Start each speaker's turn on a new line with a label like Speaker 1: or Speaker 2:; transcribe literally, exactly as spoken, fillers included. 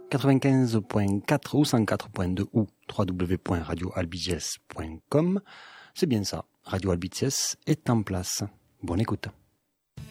Speaker 1: quatre-vingt-quinze point quatre ou cent quatre point deux ou w w w point radio albiges point com. C'est bien ça, Radio Albiges est en place. Bonne écoute.